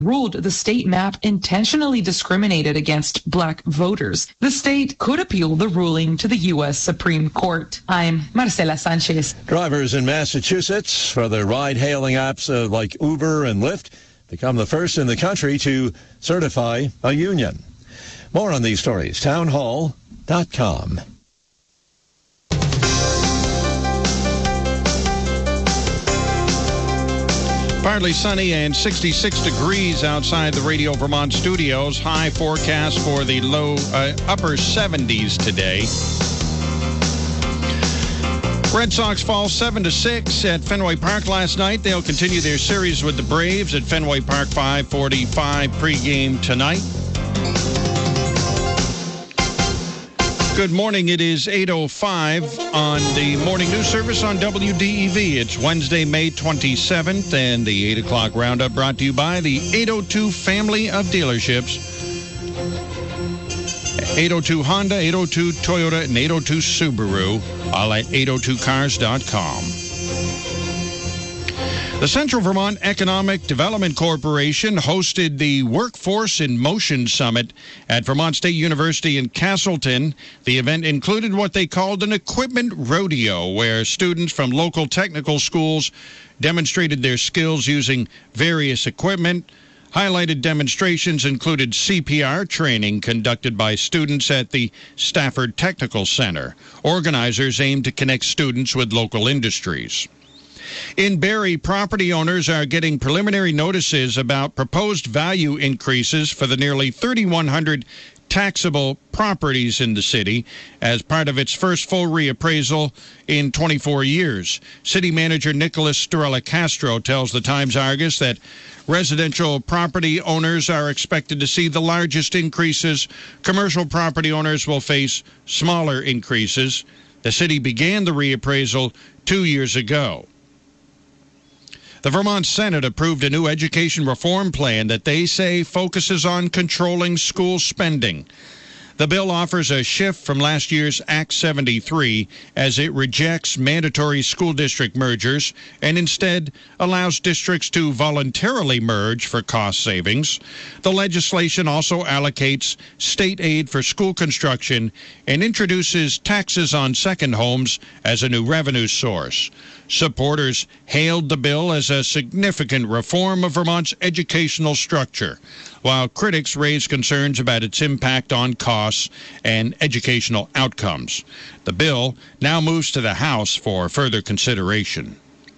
ruled the state map intentionally discriminated against black voters. The state could appeal the ruling to the U.S. Supreme Court. I'm Marcela Sanchez. Drivers in Massachusetts for the ride-hailing apps like Uber and Lyft become the first in the country to certify a union. More on these stories, townhall.com. Partly sunny and 66 degrees outside the Radio Vermont studios. High forecast for the upper 70s today. Red Sox fall 7-6 at Fenway Park last night. They'll continue their series with the Braves at Fenway Park 5:45 pregame tonight. Good morning. It is 8:05 on the morning news service on WDEV. It's Wednesday, May 27th, and the 8 o'clock roundup brought to you by the 802 family of dealerships. 802 Honda, 802 Toyota, and 802 Subaru, all at 802cars.com. The Central Vermont Economic Development Corporation hosted the Workforce in Motion Summit at Vermont State University in Castleton. The event included what they called an equipment rodeo, where students from local technical schools demonstrated their skills using various equipment. Highlighted demonstrations included CPR training conducted by students at the Stafford Technical Center. Organizers aim to connect students with local industries. In Barrie, property owners are getting preliminary notices about proposed value increases for the nearly 3,100 taxable properties in the city as part of its first full reappraisal in 24 years. City Manager Nicholas Storella Castro tells the Times-Argus that residential property owners are expected to see the largest increases. Commercial property owners will face smaller increases. The city began the reappraisal 2 years ago. The Vermont Senate approved a new education reform plan that they say focuses on controlling school spending. The bill offers a shift from last year's Act 73 as it rejects mandatory school district mergers and instead allows districts to voluntarily merge for cost savings. The legislation also allocates state aid for school construction and introduces taxes on second homes as a new revenue source. Supporters hailed the bill as a significant reform of Vermont's educational structure, while critics raised concerns about its impact on costs and educational outcomes. The bill now moves to the House for further consideration.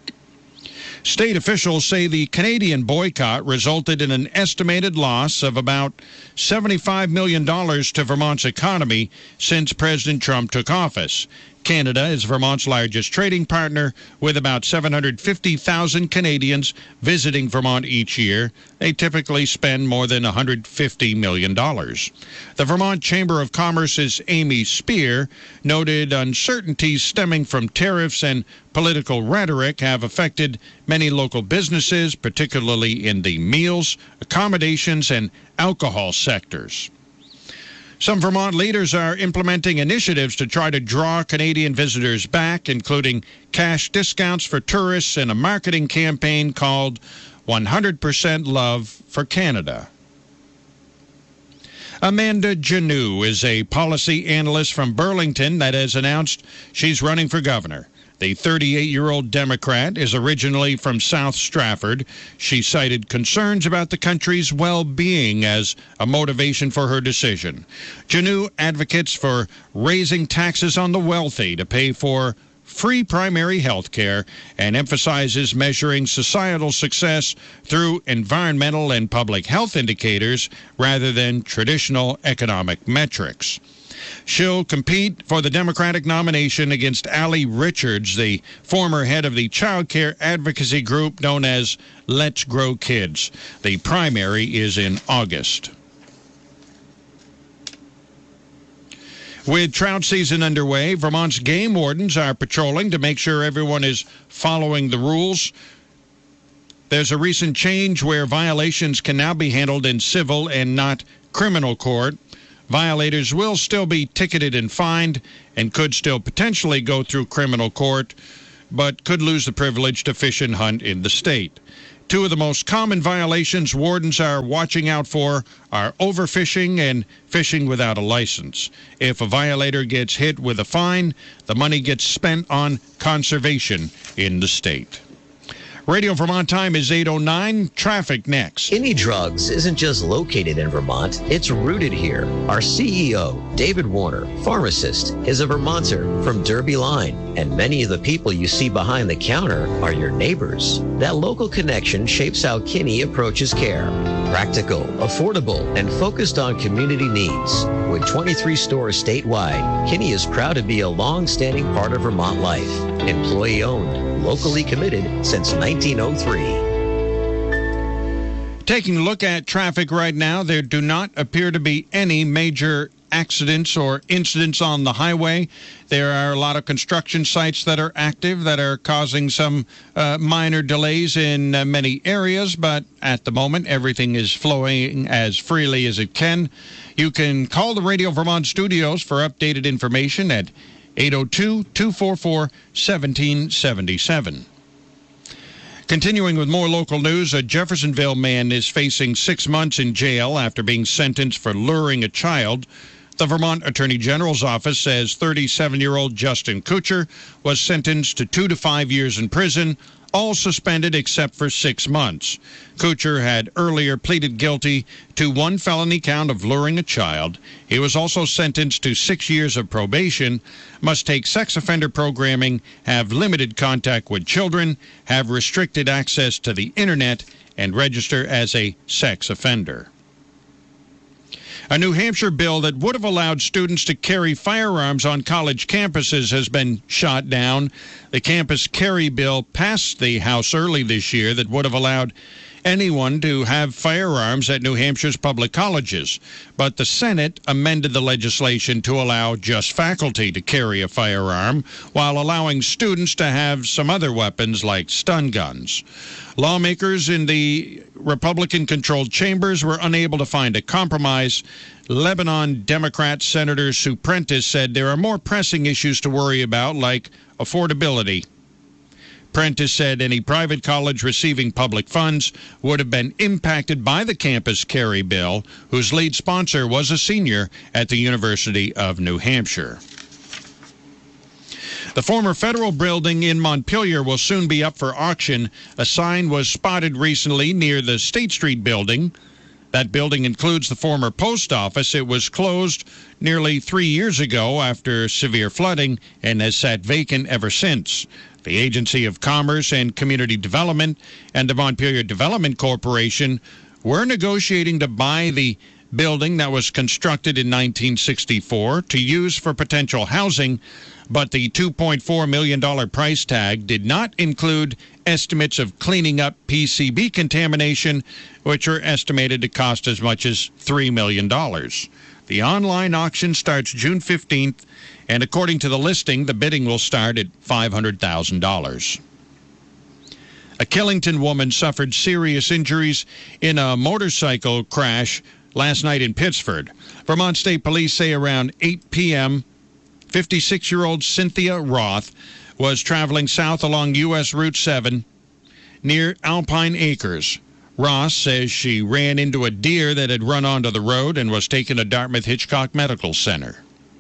State officials say the Canadian boycott resulted in an estimated loss of about $75 million to Vermont's economy since President Trump took office. Canada is Vermont's largest trading partner, with about 750,000 Canadians visiting Vermont each year. They typically spend more than $150 million. The Vermont Chamber of Commerce's Amy Spear noted uncertainties stemming from tariffs and political rhetoric have affected many local businesses, particularly in the meals, accommodations, and alcohol sectors. Some Vermont leaders are implementing initiatives to try to draw Canadian visitors back, including cash discounts for tourists and a marketing campaign called 100% Love for Canada. Amanda Janoo is a policy analyst from Burlington that has announced she's running for governor. The 38-year-old Democrat is originally from South Stratford. She cited concerns about the country's well-being as a motivation for her decision. Janoo advocates for raising taxes on the wealthy to pay for free primary health care and emphasizes measuring societal success through environmental and public health indicators rather than traditional economic metrics. She'll compete for the Democratic nomination against Allie Richards, the former head of the child care advocacy group known as Let's Grow Kids. The primary is in August. With trout season underway, Vermont's game wardens are patrolling to make sure everyone is following the rules. There's a recent change where violations can now be handled in civil and not criminal court. Violators will still be ticketed and fined and could still potentially go through criminal court, but could lose the privilege to fish and hunt in the state. Two of the most common violations wardens are watching out for are overfishing and fishing without a license. If a violator gets hit with a fine, the money gets spent on conservation in the state. Radio Vermont time is 8:09. Traffic next. Kinney Drugs isn't just located in Vermont, it's rooted here. Our CEO, David Warner, pharmacist, is a Vermonter from Derby Line, and many of the people you see behind the counter are your neighbors. That local connection shapes how Kinney approaches care. Practical, affordable, and focused on community needs. With 23 stores statewide, Kinney is proud to be a long-standing part of Vermont life. Employee-owned, locally committed since 1903. Taking a look at traffic right now, there do not appear to be any major accidents or incidents on the highway. There are a lot of construction sites that are active that are causing some minor delays in many areas, but at the moment, everything is flowing as freely as it can. You can call the Radio Vermont studios for updated information at 802-244-1777. Continuing with more local news, a Jeffersonville man is facing 6 months in jail after being sentenced for luring a child. The Vermont Attorney General's office says 37-year-old Justin Kuchar was sentenced to 2 to 5 years in prison, all suspended except for 6 months. Kuchar had earlier pleaded guilty to one felony count of luring a child. He was also sentenced to 6 years of probation, must take sex offender programming, have limited contact with children, have restricted access to the internet, and register as a sex offender. A New Hampshire bill that would have allowed students to carry firearms on college campuses has been shot down. The campus carry bill passed the House early this year that would have allowed anyone to have firearms at New Hampshire's public colleges. But the Senate amended the legislation to allow just faculty to carry a firearm while allowing students to have some other weapons like stun guns. Lawmakers in the Republican-controlled chambers were unable to find a compromise. Lebanon Democrat Senator Sue Prentice said there are more pressing issues to worry about, like affordability. Prentice said any private college receiving public funds would have been impacted by the campus carry bill, whose lead sponsor was a senior at the University of New Hampshire. The former federal building in Montpelier will soon be up for auction. A sign was spotted recently near the State Street building. That building includes the former post office. It was closed nearly 3 years ago after severe flooding and has sat vacant ever since. The Agency of Commerce and Community Development and the Montpelier Development Corporation were negotiating to buy the building that was constructed in 1964 to use for potential housing, but the $2.4 million price tag did not include estimates of cleaning up PCB contamination, which are estimated to cost as much as $3 million. The online auction starts June 15th, and according to the listing, the bidding will start at $500,000. A Killington woman suffered serious injuries in a motorcycle crash last night in Pittsford. Vermont State Police say around 8 p.m., 56-year-old Cynthia Roth was traveling south along U.S. Route 7 near Alpine Acres. Ross says she ran into a deer that had run onto the road and was taken to Dartmouth Hitchcock Medical Center.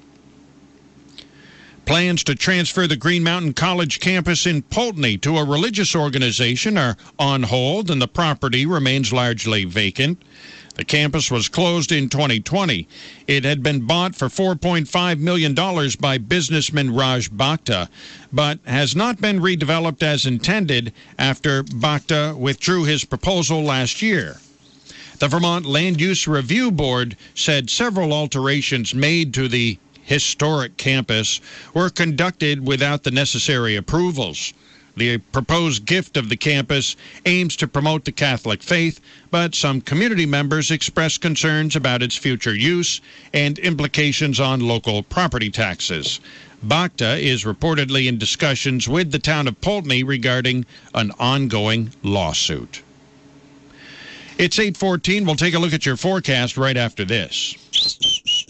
Plans to transfer the Green Mountain College campus in Poultney to a religious organization are on hold, and the property remains largely vacant. The campus was closed in 2020. It had been bought for $4.5 million by businessman Raj Bhakta, but has not been redeveloped as intended after Bhakta withdrew his proposal last year. The Vermont Land Use Review Board said several alterations made to the historic campus were conducted without the necessary approvals. The proposed gift of the campus aims to promote the Catholic faith, but some community members expressed concerns about its future use and implications on local property taxes. Bhakta is reportedly in discussions with the town of Poultney regarding an ongoing lawsuit. It's 8:14. We'll take a look at your forecast right after this.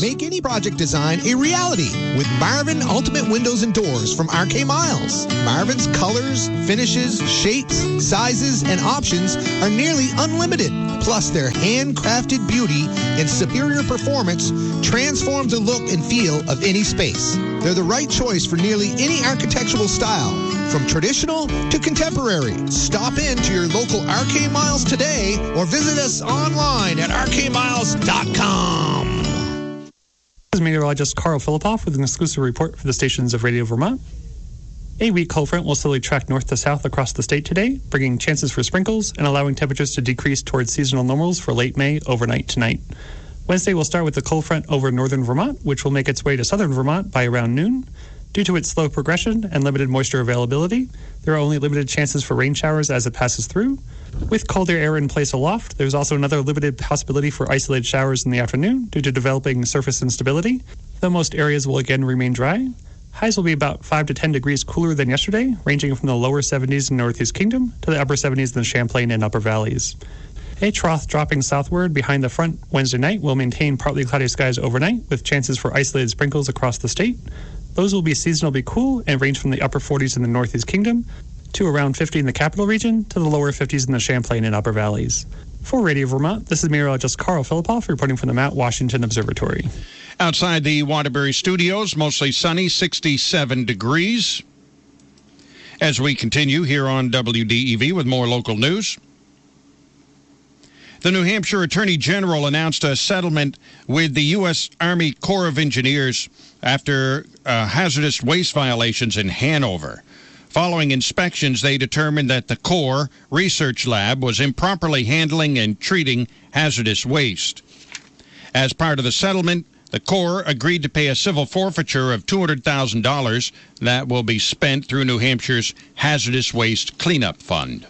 Make any project design a reality with Marvin Ultimate Windows and Doors from RK Miles. Marvin's colors, finishes, shapes, sizes, and options are nearly unlimited. Plus, their handcrafted beauty and superior performance transform the look and feel of any space. They're the right choice for nearly any architectural style, from traditional to contemporary. Stop in to your local RK Miles today or visit us online at rkmiles.com. This is meteorologist Carl Filipoff with an exclusive report for the stations of Radio Vermont. A weak cold front will slowly track north to south across the state today, bringing chances for sprinkles and allowing temperatures to decrease towards seasonal normals for late May overnight tonight. Wednesday will start with the cold front over northern Vermont, which will make its way to southern Vermont by around noon. Due to its slow progression and limited moisture availability, there are only limited chances for rain showers as it passes through. With colder air in place aloft, there's also another limited possibility for isolated showers in the afternoon due to developing surface instability, though most areas will again remain dry. Highs will be about 5 to 10 degrees cooler than yesterday, ranging from the lower 70s in Northeast Kingdom to the upper 70s in the Champlain and Upper Valleys. A trough dropping southward behind the front Wednesday night will maintain partly cloudy skies overnight with chances for isolated sprinkles across the state. Those will be seasonably cool and range from the upper 40s in the Northeast Kingdom to around 50 in the capital region to the lower 50s in the Champlain and Upper Valleys. For Radio Vermont, this is meteorologist Carl Filipoff reporting from the Mount Washington Observatory. Outside the Waterbury studios, mostly sunny, 67 degrees. As we continue here on WDEV with more local news. The New Hampshire Attorney General announced a settlement with the U.S. Army Corps of Engineers after hazardous waste violations in Hanover. Following inspections, they determined that the Corps Research Lab was improperly handling and treating hazardous waste. As part of the settlement, the Corps agreed to pay a civil forfeiture of $200,000 that will be spent through New Hampshire's Hazardous Waste Cleanup Fund.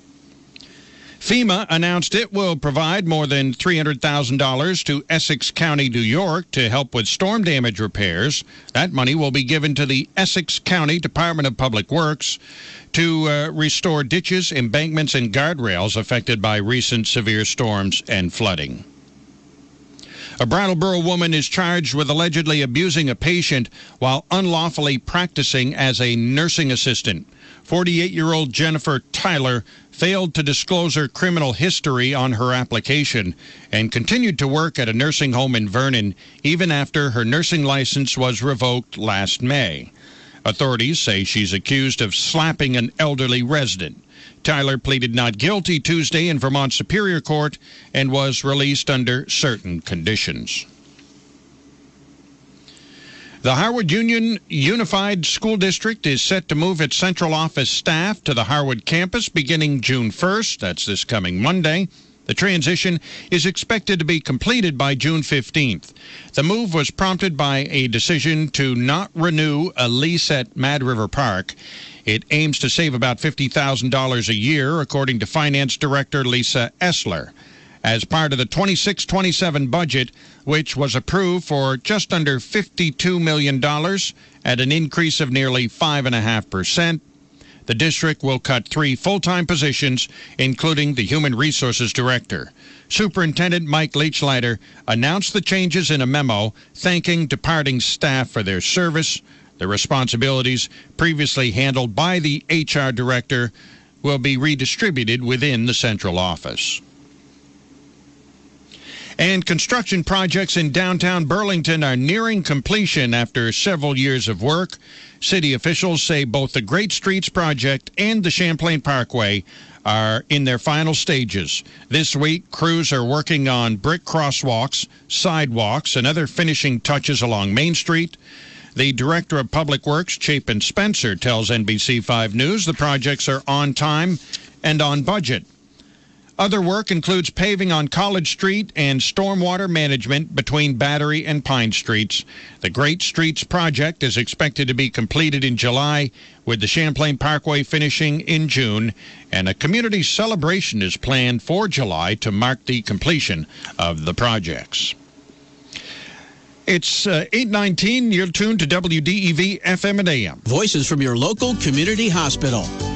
FEMA announced it will provide more than $300,000 to Essex County, New York, to help with storm damage repairs. That money will be given to the Essex County Department of Public Works to restore ditches, embankments, and guardrails affected by recent severe storms and flooding. A Brattleboro woman is charged with allegedly abusing a patient while unlawfully practicing as a nursing assistant. 48-year-old Jennifer Tyler failed to disclose her criminal history on her application and continued to work at a nursing home in Vernon even after her nursing license was revoked last May. Authorities say she's accused of slapping an elderly resident. Tyler pleaded not guilty Tuesday in Vermont Superior Court and was released under certain conditions. The Harwood Union Unified School District is set to move its central office staff to the Harwood campus beginning June 1st. That's this coming Monday. The transition is expected to be completed by June 15th. The move was prompted by a decision to not renew a lease at Mad River Park. It aims to save about $50,000 a year, according to Finance Director Lisa Essler. As part of the 26-27 budget, which was approved for just under $52 million at an increase of nearly 5.5%. The district will cut 3 full-time positions, including the Human Resources Director. Superintendent Mike Leachlider announced the changes in a memo, thanking departing staff for their service. The responsibilities previously handled by the HR Director will be redistributed within the central office. And construction projects in downtown Burlington are nearing completion after several years of work. City officials say both the Great Streets project and the Champlain Parkway are in their final stages. This week, crews are working on brick crosswalks, sidewalks, and other finishing touches along Main Street. The Director of Public Works, Chapin Spencer, tells NBC5 News the projects are on time and on budget. Other work includes paving on College Street and stormwater management between Battery and Pine Streets. The Great Streets project is expected to be completed in July, with the Champlain Parkway finishing in June, and a community celebration is planned for July to mark the completion of the projects. It's 8:19. You're tuned to WDEV FM and AM. Voices from your local community hospital.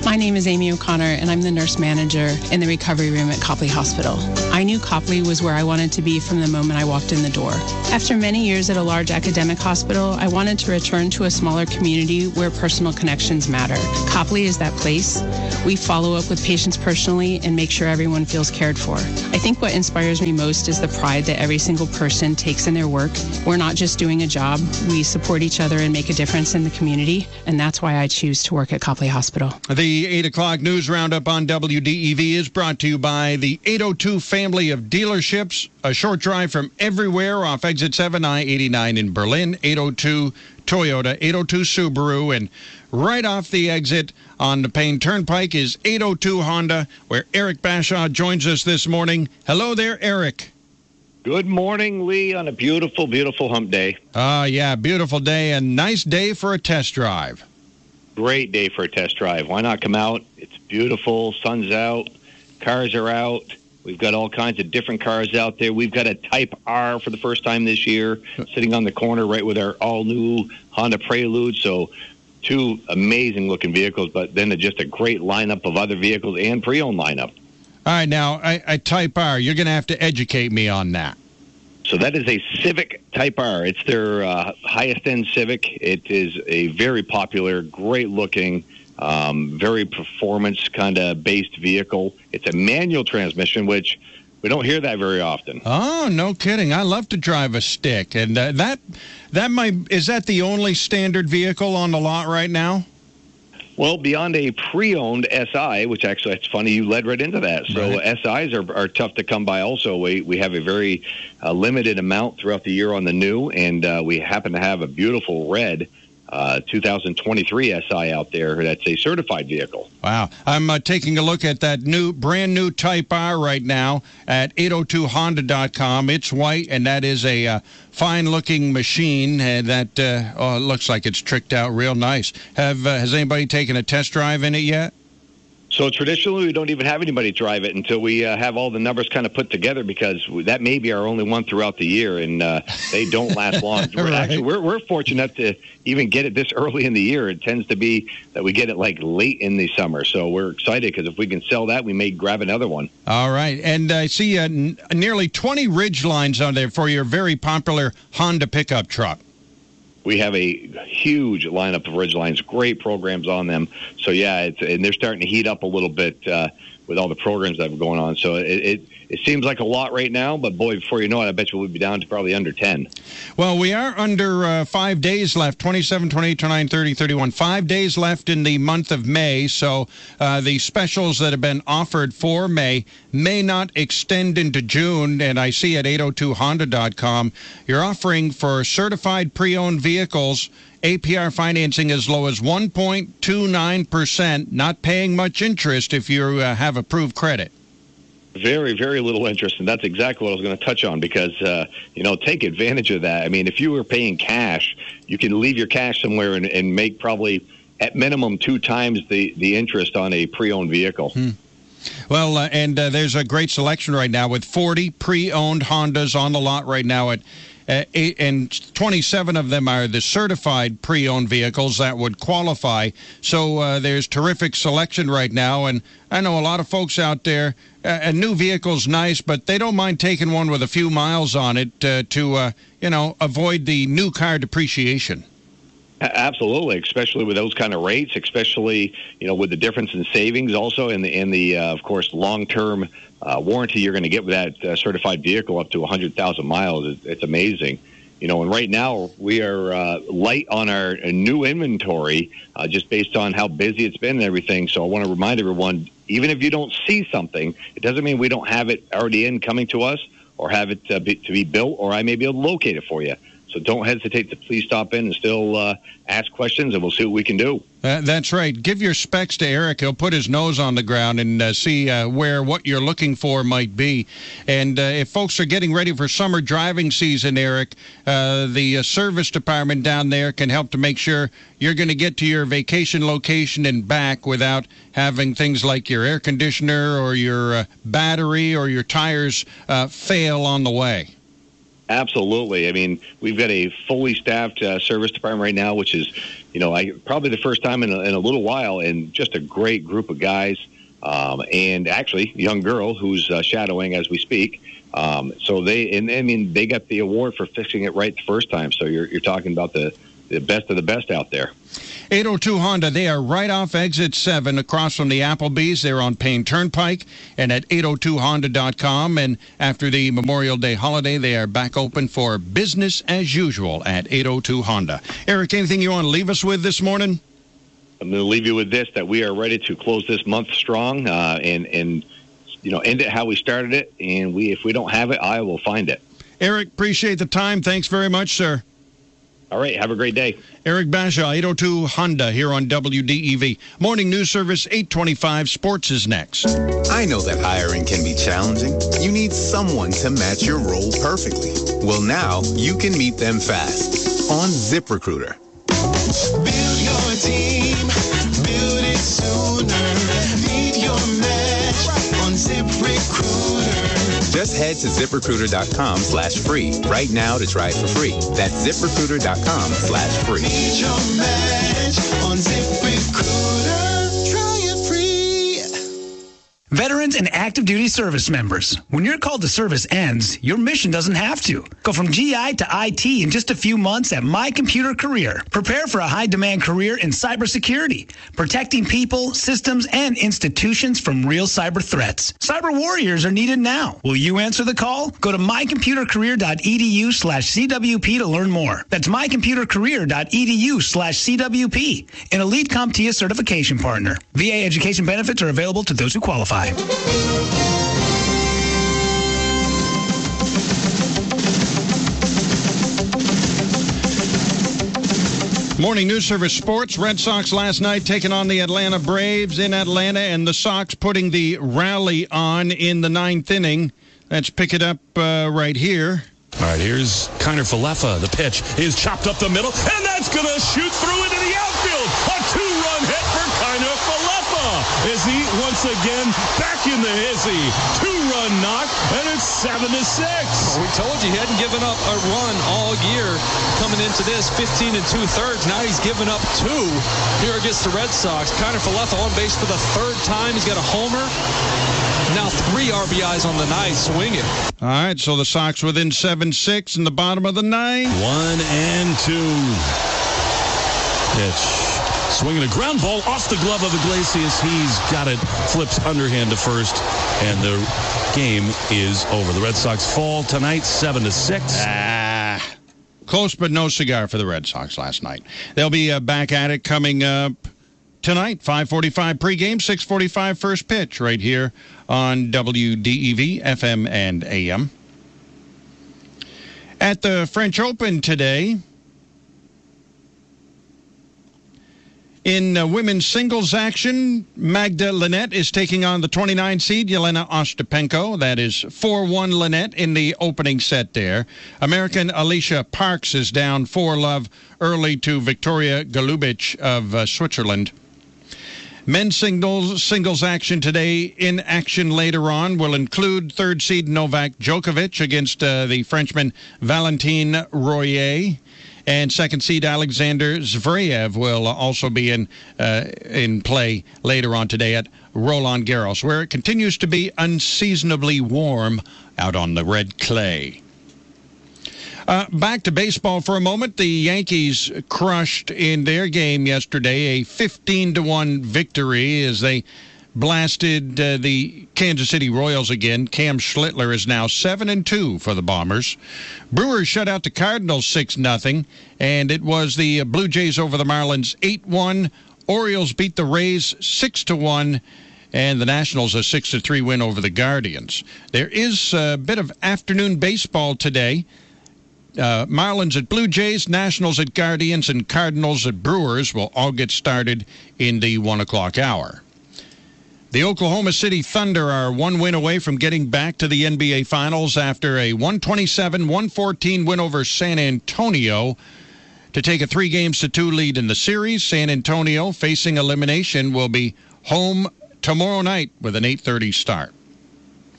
My name is Amy O'Connor, and I'm the nurse manager in the recovery room at Copley Hospital. I knew Copley was where I wanted to be from the moment I walked in the door. After many years at a large academic hospital, I wanted to return to a smaller community where personal connections matter. Copley is that place. We follow up with patients personally and make sure everyone feels cared for. I think what inspires me most is the pride that every single person takes in their work. We're not just doing a job. We support each other and make a difference in the community, and that's why I choose to work at Copley Hospital. The 8 o'clock news roundup on WDEV is brought to you by the 802 family of dealerships. A short drive from everywhere off Exit 7 I-89 in Berlin, 802 Toyota, 802 Subaru, and right off the exit on the Payne Turnpike is 802 Honda, where Eric Bashaw joins us this morning. Hello there, Eric. Good morning, Lee, on a beautiful, beautiful hump day. Yeah, beautiful day and nice day for a test drive. Great day for a test drive. Why not come out? It's beautiful. Sun's out. Cars are out. We've got all kinds of different cars out there. We've got a Type R for the first time this year, sitting on the corner right with our all-new Honda Prelude. So 2 amazing-looking vehicles, but then just a great lineup of other vehicles and pre-owned lineup. All right, now, a Type R, you're going to have to educate me on that. So that is a Civic Type R. It's their highest-end Civic. It is a very popular, great-looking, very performance kind of based vehicle. It's a manual transmission, which we don't hear that very often. Oh, no kidding. I love to drive a stick. And is that the only standard vehicle on the lot right now? Well, beyond a pre-owned SI, which actually, it's funny, you led right into that. So right. SIs are tough to come by also. We have a very limited amount throughout the year on the new, and we happen to have a beautiful red 2023 SI out there that's a certified vehicle. Wow. I'm taking a look at that brand new Type R right now at 802honda.com. It's white, and that is a fine-looking machine that looks like it's tricked out real nice. Has anybody taken a test drive in it yet? So traditionally, we don't even have anybody drive it until we have all the numbers kind of put together, because that may be our only one throughout the year, and they don't last long. Right. Actually, we're fortunate to even get it this early in the year. It tends to be that we get it like late in the summer, so we're excited because if we can sell that, we may grab another one. All right, and I see nearly 20 Ridgelines on there for your very popular Honda pickup truck. We have a huge lineup of Ridgelines, great programs on them. So, yeah, and they're starting to heat up a little bit with all the programs that are going on. So it seems like a lot right now, but, boy, before you know it, I bet you we'll be down to probably under 10. Well, we are under 5 days left, 27, 28, 29, 30, 31. 5 days left in the month of May, so the specials that have been offered for May not extend into June, and I see at 802honda.com, you're offering for certified pre-owned vehicles APR financing as low as 1.29%, not paying much interest if you have approved credit. Very, very little interest, and that's exactly what I was going to touch on because, take advantage of that. I mean, if you were paying cash, you can leave your cash somewhere and make probably at minimum 2 times the interest on a pre-owned vehicle. Well, and there's a great selection right now with 40 pre-owned Hondas on the lot right now at 8, and 27 of them are the certified pre-owned vehicles that would qualify. So there's terrific selection right now, and I know a lot of folks out there, a new vehicle's nice, but they don't mind taking one with a few miles on it to avoid the new car depreciation. Absolutely, especially with those kind of rates, especially with the difference in savings, also in the of course long-term warranty you're going to get with that certified vehicle up to 100,000 miles. It's amazing, And right now we are light on our new inventory, just based on how busy it's been and everything. So I want to remind everyone, even if you don't see something, it doesn't mean we don't have it already coming to us, or have it to be built, or I may be able to locate it for you. So don't hesitate to please stop in and still ask questions, and we'll see what we can do. That's right. Give your specs to Eric. He'll put his nose on the ground and see what you're looking for might be. And if folks are getting ready for summer driving season, Eric, the service department down there can help to make sure you're going to get to your vacation location and back without having things like your air conditioner or your battery or your tires fail on the way. Absolutely. I mean, we've got a fully staffed service department right now, which is, probably the first time in a little while, and just a great group of guys. And actually, young girl who's shadowing as we speak. So they got the award for fixing it right the first time. So you're talking about the best of the best out there. 802 Honda, they are right off exit 7 across from the Applebee's. They're on Payne Turnpike and at 802honda.com. And after the Memorial Day holiday, they are back open for business as usual at 802 Honda. Eric, anything you want to leave us with this morning? I'm going to leave you with this, that we are ready to close this month strong and end it how we started it. And if we don't have it, I will find it. Eric, appreciate the time. Thanks very much, sir. All right. Have a great day. Eric Bashaw, 802 Honda here on WDEV. Morning News Service 825 Sports is next. I know that hiring can be challenging. You need someone to match your role perfectly. Well, now you can meet them fast on ZipRecruiter. Build your team. Build it sooner. Meet your match on ZipRecruiter. Just head to ZipRecruiter.com/free right now to try it for free. That's ZipRecruiter.com/free. Meet your match on ZipRecruiter. Try it free. Veterans and active duty service members, when your call to service ends, your mission doesn't have to. Go from GI to IT in just a few months at My Computer Career. Prepare for a high-demand career in cybersecurity, protecting people, systems, and institutions from real cyber threats. Cyber warriors are needed now. Will you answer the call? Go to mycomputercareer.edu/CWP to learn more. That's mycomputercareer.edu/CWP, an Elite CompTIA certification partner. VA education benefits are available to those who qualify. Morning News Service Sports. Red Sox last night taking on the Atlanta Braves in Atlanta, and the Sox putting the rally on in the 9th inning. Let's pick it up right here. All right, here's Kiner Falefa. The pitch is chopped up the middle, and that's going to shoot through into the outfield. A 2-run hit for Kiner Falefa. Is he once again back in the hizzy? 2-run knock, and it's 7-6. Well, we told you he hadn't given up a run all year coming into this 15 2/3. Now he's given up 2 here against the Red Sox. Kiner Falefa on base for the 3rd time. He's got a homer. Now 3 RBIs on the night. Swing it. All right, so the Sox within 7-6 in the bottom of the 9th. 1-2. Pitch. Swinging a ground ball off the glove of Iglesias. He's got it. Flips underhand to first, and the game is over. The Red Sox fall tonight 7-6. Close but no cigar for the Red Sox last night. They'll be back at it coming up tonight, 5:45 pregame, 6:45 first pitch, right here on WDEV, FM and AM. At the French Open today, in women's singles action, Magda Linette is taking on the 29 seed Yelena Ostapenko. That is 4-1 Linette in the opening set there. American Alicia Parks is down 4-love early to Victoria Golubic of Switzerland. Men's singles action today. In action later on will include 3rd seed Novak Djokovic against the Frenchman Valentin Royer. And 2nd seed Alexander Zverev will also be in play later on today at Roland Garros, where it continues to be unseasonably warm out on the red clay. Back to baseball for a moment. The Yankees crushed in their game yesterday a 15-1 victory as they blasted the Kansas City Royals again. Cam Schlittler is now 7-2 for the Bombers. Brewers shut out the Cardinals 6-0, and it was the Blue Jays over the Marlins 8-1. Orioles beat the Rays 6-1. And the Nationals a 6-3 win over the Guardians. There is a bit of afternoon baseball today. Marlins at Blue Jays, Nationals at Guardians, and Cardinals at Brewers will all get started in the 1 o'clock hour. The Oklahoma City Thunder are 1 win away from getting back to the NBA Finals after a 127-114 win over San Antonio to take a 3-2 lead in the series. San Antonio, facing elimination, will be home tomorrow night with an 8:30 start.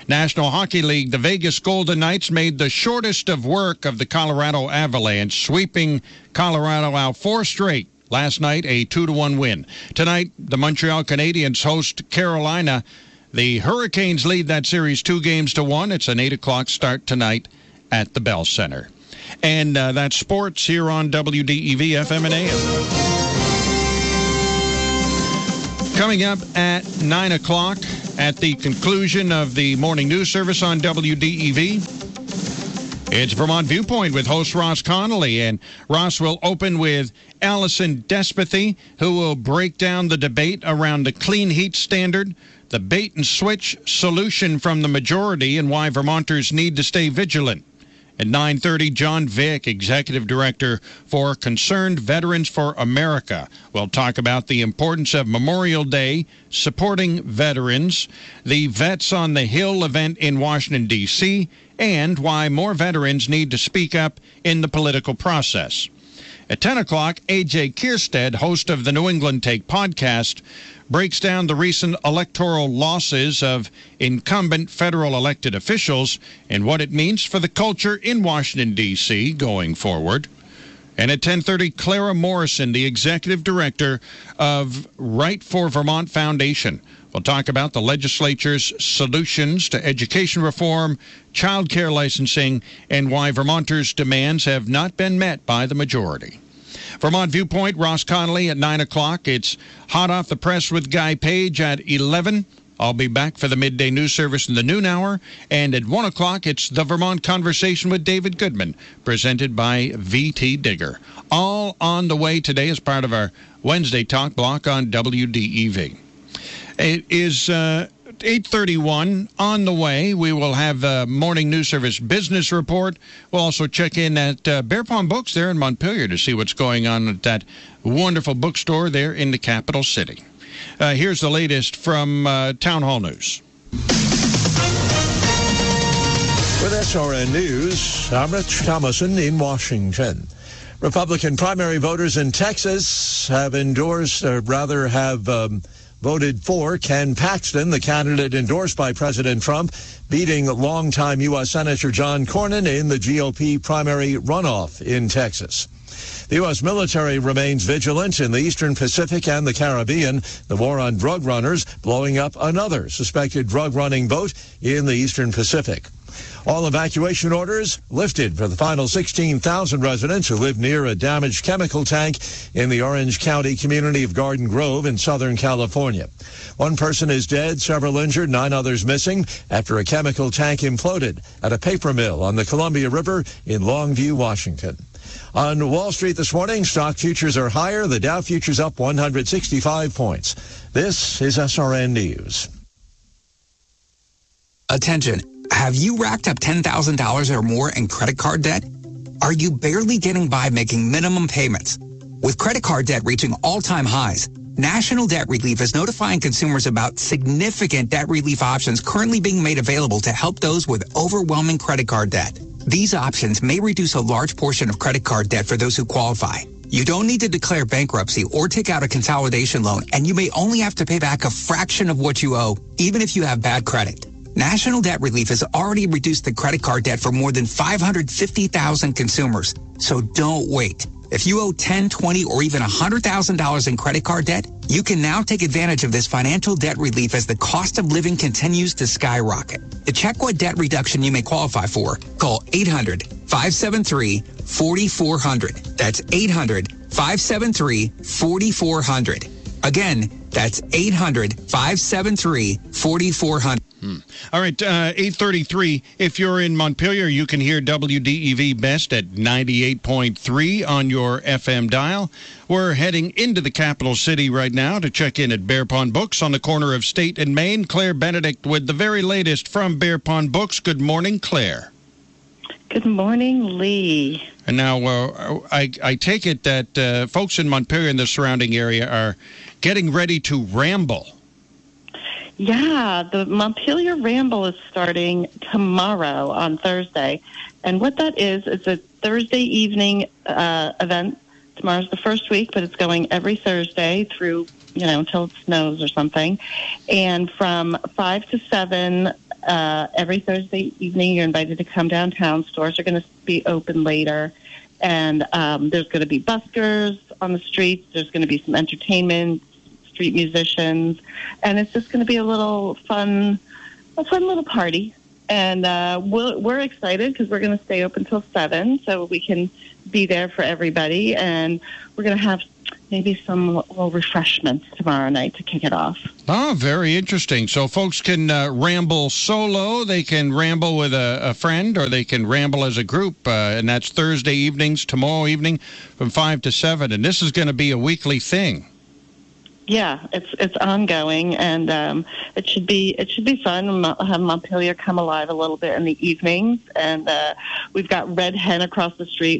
National Hockey League, the Vegas Golden Knights made the shortest of work of the Colorado Avalanche, sweeping Colorado out 4 straight. Last night, a 2-1 win. Tonight, the Montreal Canadiens host Carolina. The Hurricanes lead that series 2-1. It's an 8 o'clock start tonight at the Bell Center. And that's sports here on WDEV FM and AM. Coming up at 9 o'clock at the conclusion of the morning news service on WDEV, it's Vermont Viewpoint with host Ross Connolly. And Ross will open with Allison Despathy, who will break down the debate around the clean heat standard, the bait and switch solution from the majority, and why Vermonters need to stay vigilant. At 9:30, John Vick, Executive Director for Concerned Veterans for America, will talk about the importance of Memorial Day, supporting veterans, the Vets on the Hill event in Washington, D.C., and why more veterans need to speak up in the political process. At 10 o'clock, A.J. Kierstead, host of the New England Take podcast, breaks down the recent electoral losses of incumbent federal elected officials and what it means for the culture in Washington, D.C. going forward. And at 10:30, Clara Morrison, the executive director of Right for Vermont Foundation, will talk about the legislature's solutions to education reform, child care licensing, and why Vermonters' demands have not been met by the majority. Vermont Viewpoint, Ross Connolly at 9 o'clock. It's Hot Off the Press with Guy Page at 11. I'll be back for the midday news service in the noon hour. And at 1 o'clock, it's the Vermont Conversation with David Goodman, presented by VT Digger. All on the way today as part of our Wednesday talk block on WDEV. It is 8:31 on the way. We will have a morning news service business report. We'll also check in at Bear Pond Books there in Montpelier to see what's going on at that wonderful bookstore there in the capital city. Here's the latest from Town Hall News. With SRN News, I'm Rich Thomason in Washington. Republican primary voters in Texas have endorsed, or rather have voted for Ken Paxton, the candidate endorsed by President Trump, beating longtime U.S. Senator John Cornyn in the GOP primary runoff in Texas. The U.S. military remains vigilant in the Eastern Pacific and the Caribbean. The war on drug runners blowing up another suspected drug-running boat in the Eastern Pacific. All evacuation orders lifted for the final 16,000 residents who live near a damaged chemical tank in the Orange County community of Garden Grove in Southern California. One person is dead, several injured, 9 others missing after a chemical tank imploded at a paper mill on the Columbia River in Longview, Washington. On Wall Street this morning, stock futures are higher. The Dow futures up 165 points. This is SRN News. Attention. Have you racked up $10,000 or more in credit card debt? Are you barely getting by making minimum payments? With credit card debt reaching all-time highs, National Debt Relief is notifying consumers about significant debt relief options currently being made available to help those with overwhelming credit card debt. These options may reduce a large portion of credit card debt for those who qualify. You don't need to declare bankruptcy or take out a consolidation loan, and you may only have to pay back a fraction of what you owe, even if you have bad credit. National Debt Relief has already reduced the credit card debt for more than 550,000 consumers. So don't wait. If you owe $10,000, $20,000, or even $100,000 in credit card debt, you can now take advantage of this financial debt relief as the cost of living continues to skyrocket. To check what debt reduction you may qualify for, call 800-573-4400. That's 800-573-4400. Again, that's 800-573-4400. All right, 8:33. If you're in Montpelier, you can hear WDEV best at 98.3 on your FM dial. We're heading into the capital city right now to check in at Bear Pond Books on the corner of State and Main. Claire Benedict with the very latest from Bear Pond Books. Good morning, Claire. Good morning, Lee. And now I take it that folks in Montpelier and the surrounding area are getting ready to ramble. Yeah, the Montpelier Ramble is starting tomorrow on Thursday. And what that is, it's a Thursday evening event. Tomorrow's the first week, but it's going every Thursday through, until it snows or something. And from 5 to 7, every Thursday evening, you're invited to come downtown. Stores are going to be open later. And there's going to be buskers on the streets. There's going to be some entertainment, street musicians. And it's just going to be a fun little party. And we're excited because we're going to stay open till 7 so we can be there for everybody. And we're going to have maybe some little refreshments tomorrow night to kick it off. Oh, very interesting. So folks can ramble solo, they can ramble with a friend, or they can ramble as a group. And that's Thursday evenings, tomorrow evening from 5 to 7. And this is going to be a weekly thing. Yeah, it's ongoing, and it should be fun. We'll have Montpelier come alive a little bit in the evenings, and we've got Red Hen across the street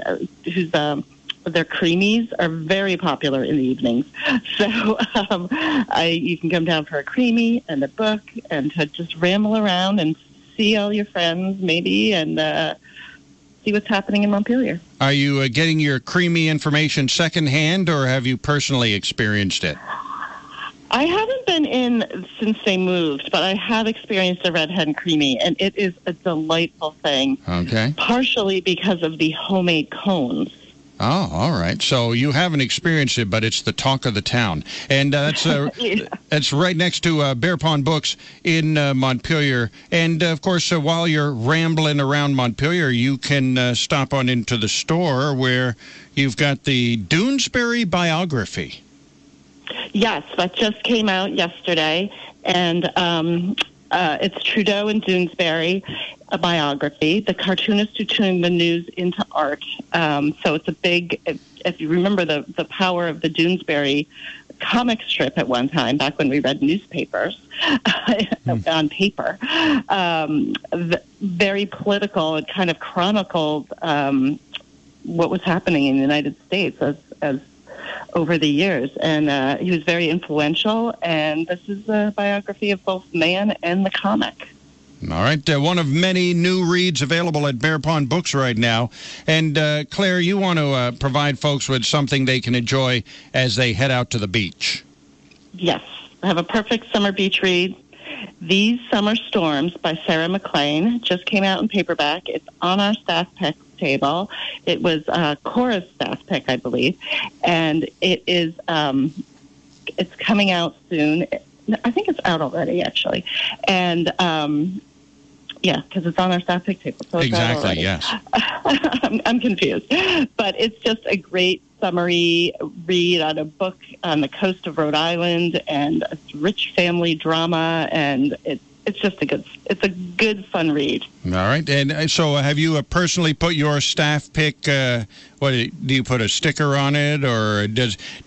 their creamies are very popular in the evenings. So you can come down for a creamy and a book and to just ramble around and see all your friends maybe and see what's happening in Montpelier. Are you getting your creamy information secondhand, or have you personally experienced it? I haven't been in since they moved, but I have experienced the Red Hen Creamy, and it is a delightful thing. Okay. Partially because of the homemade cones. Oh, all right. So you haven't experienced it, but it's the talk of the town. And that's that's right next to Bear Pond Books in Montpelier. And, of course, while you're rambling around Montpelier, you can stop on into the store where you've got the Doonesbury biography. Yes, that just came out yesterday. And it's Trudeau and Doonesbury, a biography. The cartoonist who turned the news into art. So it's a big, if you remember the power of the Doonesbury comic strip at one time, back when we read newspapers on paper. Very political. It kind of chronicled what was happening in the United States as over the years. And he was very influential, and this is a biography of both man and the comic. All right. One of many new reads available at Bear Pond Books right now. And, Claire, you want to provide folks with something they can enjoy as they head out to the beach. Yes. I have a perfect summer beach read. These Summer Storms by Sarah McLean just came out in paperback. It's on our staff pick table. It was Cora's staff pick, I believe. And it is it's coming out soon. I think it's out already, actually. And yeah, because it's on our staff pick table. So exactly, yes. I'm confused. But it's just a great summary read on a book on the coast of Rhode Island, and a rich family drama, and it's just a good fun read. All right. And so have you personally put your staff pick, do you put a sticker on it, or at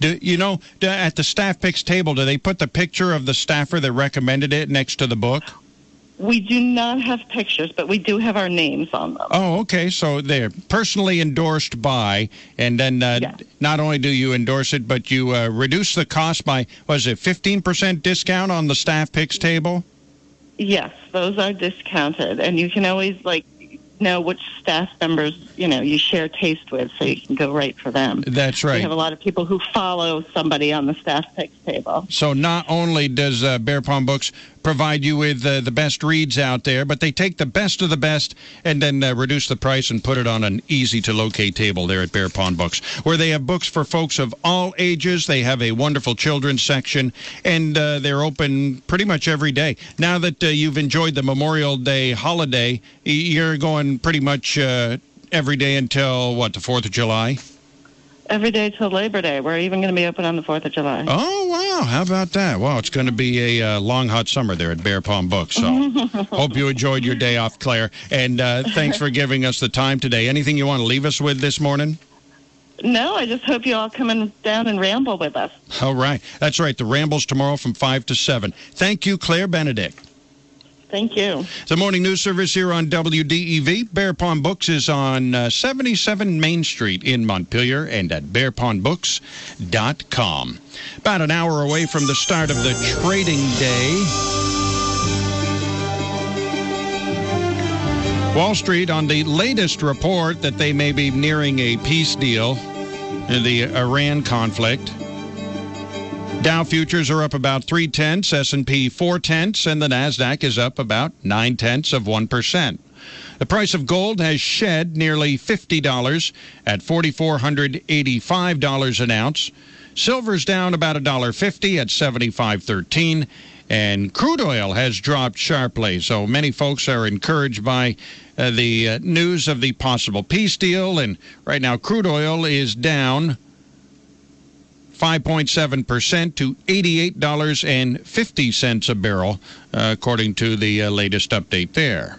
the staff picks table, do they put the picture of the staffer that recommended it next to the book? We do not have pictures, but we do have our names on them. Oh, okay. So they're personally endorsed by, and then not only do you endorse it, but you reduce the cost by, 15% discount on the staff picks table? Yes, those are discounted, and you can always know which staff members you share taste with, so you can go right for them. That's right. We have a lot of people who follow somebody on the staff picks table. So not only does Bear Pond Books provide you with the best reads out there, but they take the best of the best and then reduce the price and put it on an easy-to-locate table there at Bear Pond Books, where they have books for folks of all ages. They have a wonderful children's section, and they're open pretty much every day. Now that you've enjoyed the Memorial Day holiday, you're going pretty much every day until, the 4th of July? Every day till Labor Day. We're even going to be open on the 4th of July. Oh, wow. How about that? Wow, it's going to be a long, hot summer there at Bear Pond Books. So hope you enjoyed your day off, Claire. And thanks for giving us the time today. Anything you want to leave us with this morning? No, I just hope you all come down and ramble with us. All right. That's right. The Rambles tomorrow from 5 to 7. Thank you, Claire Benedict. Thank you. The morning news service here on WDEV. Bear Pond Books is on 77 Main Street in Montpelier and at bearpondbooks.com. About an hour away from the start of the trading day. Wall Street on the latest report that they may be nearing a peace deal in the Iran conflict. Dow futures are up about 0.3, S&P 0.4, and the Nasdaq is up about 0.9%. The price of gold has shed nearly $50 at $4,485 an ounce. Silver's down about $1.50 at $75.13, and crude oil has dropped sharply. So many folks are encouraged by the news of the possible peace deal, and right now crude oil is down 5.7% to $88.50 a barrel, according to the latest update there.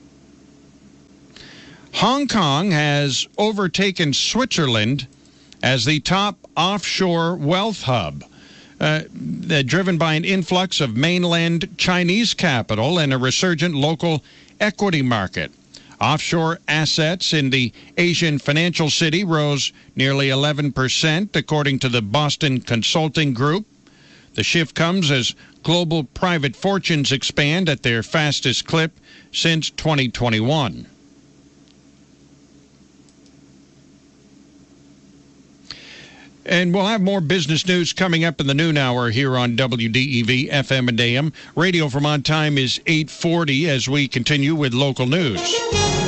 Hong Kong has overtaken Switzerland as the top offshore wealth hub, driven by an influx of mainland Chinese capital and a resurgent local equity market. Offshore assets in the Asian financial city rose nearly 11%, according to the Boston Consulting Group. The shift comes as global private fortunes expand at their fastest clip since 2021. And we'll have more business news coming up in the noon hour here on WDEV FM and AM. Radio Vermont time is 8:40 as we continue with local news.